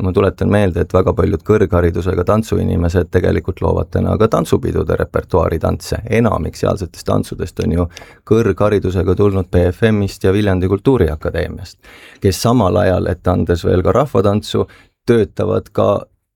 ma tuletan meelde, et väga paljud kõrgharidusega tantsuinimesed tegelikult loovad täna ka tantsupidude repertuaari tantse. Enamik sealsetest tantsudest on ju kõrgharidusega tulnud BFM-ist ja Viljandi Kultuuriakadeemiast, kes samal ajal, et andes veel ka rahvatantsu, töötavad ka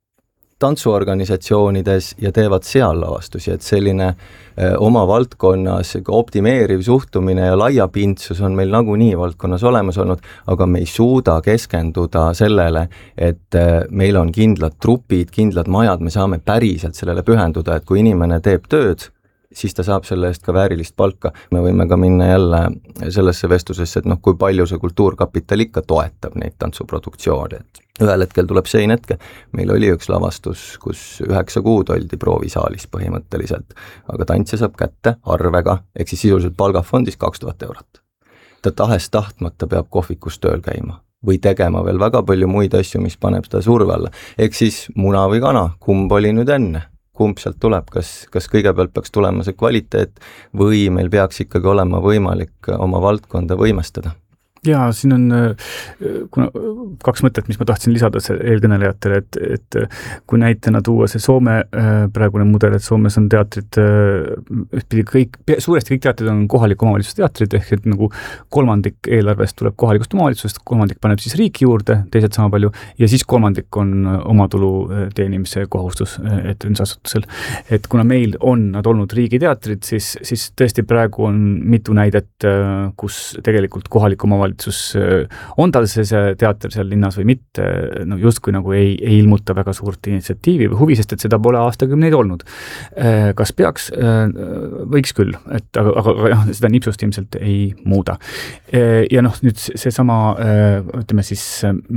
tantsuorganisatsioonides ja teevad seal lavastusi, et selline oma valdkonnas optimeeriv suhtumine ja laiapindsus on meil nagunii valdkonnas olemas olnud, aga me ei suuda keskenduda sellele, et meil on kindlad trupid, kindlad majad, me saame päriselt sellele pühenduda, et kui inimene teeb tööd, siis ta saab selle eest ka väärilist palka. Me võime ka minna jälle sellesse vestlusesse, et kui palju see kultuurkapital ikka toetab neid tantsuproduktsioone, et ühel hetkel tuleb sein hetke. Meil oli üks lavastus, kus 9 kuud oldi proovisaalis põhimõtteliselt, aga tantsija saab kätte arvega, ehk siis sisuliselt palgafondis 2000 eurot. Ta tahes tahtmata peab kohvikus tööl käima või tegema veel väga palju muid asju, mis paneb seda surve alla. Ehk siis muna või kana, kumb oli nüüd enne? Kumb sealt tuleb, kas kõigepealt peaks tulema see kvaliteet või meil peaks ikkagi olema võimalik oma valdkonda võimestada? Ja siin on kuna 2 mõtet, mis ma tahtsin lisada eelkõnelejatele, et kui näitena tuua see Soome praegune mudel, et Soomes on teatrid, suuresti kõik teatrid on kohaliku omavalitsuse teatrid, ehk et nagu 1/3 eelarvest tuleb kohalikust omavalitsusest, 1/3 paneb siis riik juurde, teised sama palju, ja siis 1/3 on omatulu teenimise kohustus etendusasutusel. Et kuna meil on nad olnud riigiteatrid, siis tõesti praegu on mitu näidet, kus tegelikult kohalik omavalitsus on tal see teater seal linnas või mitte, justkui nagu ei ilmuta väga suurt initsiatiivi või huvi, sest et seda pole aastakümneid olnud. Kas peaks? Võiks küll, aga seda nipsust ilmselt ei muuda. Ja nüüd see sama, ütleme siis,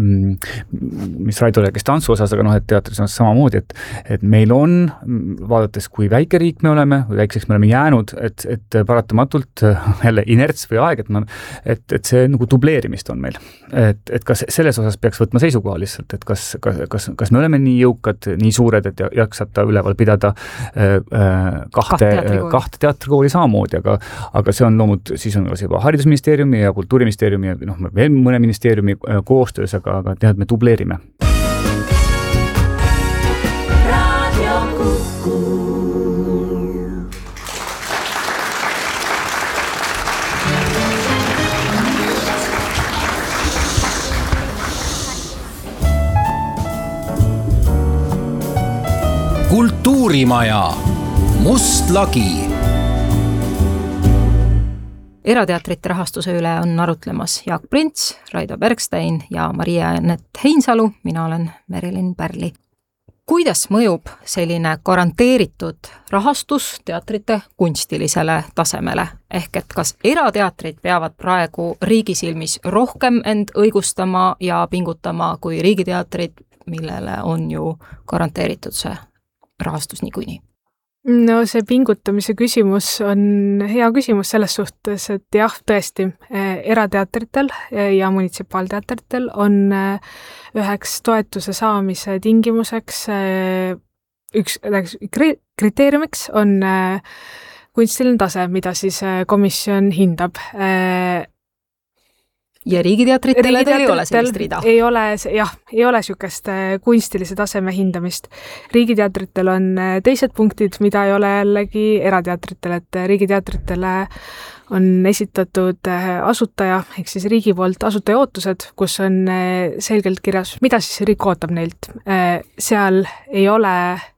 mis Raido rääkis tantsu osas, aga et teatris on samamoodi, et meil on, vaadates kui väike riik me oleme, või väikseks me oleme jäänud, et paratamatult jälle inerts või aeg, et see nagu dubleerimist on meil. Et kas selles osas peaks võtma seisukoha lihtsalt, et kas me oleme nii jõukad, nii suured, et jaksata üleval pidada kahte teatrikooli samamoodi, aga see on loomud, siis on juba haridusministeeriumi ja kultuuriministeeriumi ja veel mõne ministeeriumi koostöös, aga tead, me dubleerime. Kultuurimaja Must lagi. Erateatrite rahastuse üle on arutlemas Jaak Prints, Raido Bergstein ja Maria-Anett Heinsalu. Mina olen Merilin Pärli. Kuidas mõjub selline garanteeritud rahastus teatrite kunstilisele tasemele? Ehk et kas erateatrid peavad praegu riigi silmis rohkem end õigustama ja pingutama kui riigiteatrid, millele on ju garanteeritud see rahastus niikuinii? No see pingutamise küsimus on hea küsimus selles suhtes, et jah, tõesti, erateatritel ja munitsipaalteatritel on üheks toetuse saamise tingimuseks, üks kriteeriumiks on kunstiline tase, mida siis komisjon hindab. Ja riigiteatritele teil ei ole sellist rida? Ei ole sükest kunstilise taseme hindamist. Riigiteatritel on teised punktid, mida ei ole jällegi erateatritel, et riigiteatritele on esitatud asutaja, ehk siis riigi poolt asutaja ootused, kus on selgelt kirjas, mida siis riik ootab neilt. Seal ei ole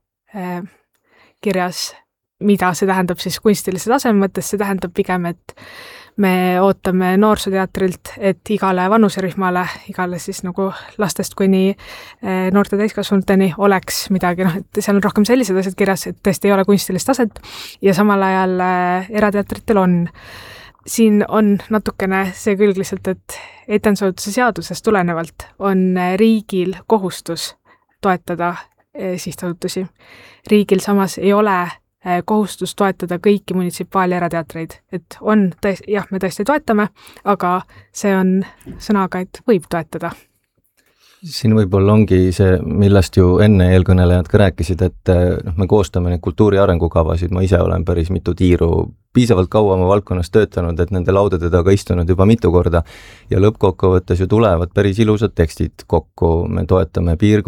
kirjas, mida see tähendab siis kunstilise taseme mõttes, see tähendab pigem, et me ootame noorsooteatrilt, et igale vanuserühmale, igale siis nagu lastest kuni noorte täiskasvanuteni oleks midagi, et seal on rohkem sellised asjad kirjas, et tõesti ei ole kunstilist taset ja samal ajal erateatritel on. Siin on natukene see külg lihtsalt, et etendusasutuse seadusest tulenevalt on riigil kohustus toetada sihtasutusi. Riigil samas ei ole kohustus toetada kõiki munitsipaal- ja erateatreid, et on me tõesti toetame, aga see on sõnaga, et võib toetada. siin võib-olla ongi see, millest ju enne eelkõnelejad ka rääkisid, et me koostame neid kultuuri arengukavasid, ma ise olen päris mitu tiiru piisavalt kaua oma valdkonnas töötanud, et nende laudade taga istunud juba mitu korda ja lõppkokkuvõttes ju tulevad päris ilusad tekstid kokku, me toetame piirkonna